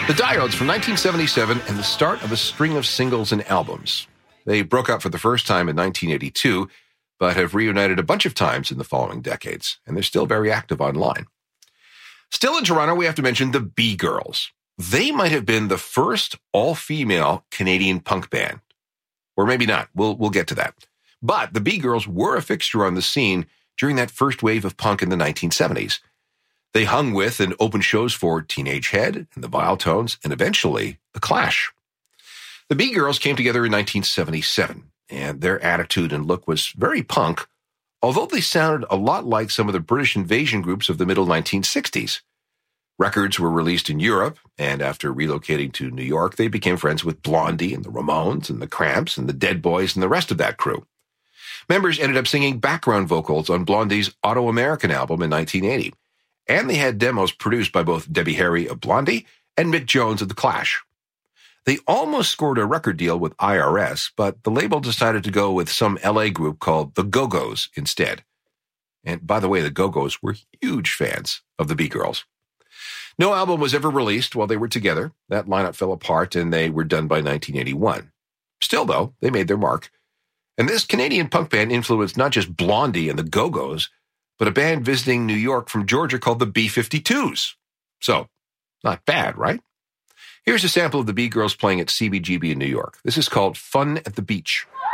The Diodes from 1977 and the start of a string of singles and albums. They broke out for the first time in 1982, but have reunited a bunch of times in the following decades, and they're still very active online. Still in Toronto, we have to mention the B-Girls. They might have been the first all-female Canadian punk band. Or maybe not. We'll get to that. But the B-Girls were a fixture on the scene during that first wave of punk in the 1970s. They hung with and opened shows for Teenage Head and the Vile Tones, and eventually The Clash. The B-Girls came together in 1977, and their attitude and look was very punk, although they sounded a lot like some of the British invasion groups of the middle 1960s. Records were released in Europe, and after relocating to New York, they became friends with Blondie and the Ramones and the Cramps and the Dead Boys and the rest of that crew. Members ended up singing background vocals on Blondie's Auto-American album in 1980, and they had demos produced by both Debbie Harry of Blondie and Mick Jones of The Clash. They almost scored a record deal with IRS, but the label decided to go with some LA group called the Go-Go's instead. And by the way, the Go-Go's were huge fans of the B-Girls. No album was ever released while they were together. That lineup fell apart, and they were done by 1981. Still, though, they made their mark. And this Canadian punk band influenced not just Blondie and the Go-Go's, but a band visiting New York from Georgia called the B-52s. So, not bad, right? Here's a sample of the B-Girls playing at CBGB in New York. This is called Fun at the Beach.